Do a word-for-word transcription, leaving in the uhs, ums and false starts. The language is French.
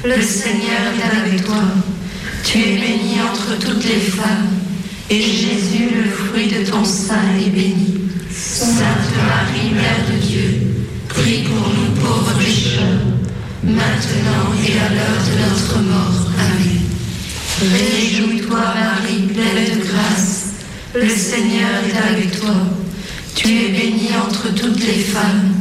Le Seigneur est avec toi. Tu es bénie entre toutes les femmes, et Jésus, le fruit de ton sein, est béni. Sainte Marie, Mère de Dieu, prie pour nous pauvres pécheurs, maintenant et à l'heure de notre mort. Amen. Réjouis-toi, Marie, pleine de grâce, le Seigneur est avec toi. Tu es bénie entre toutes les femmes,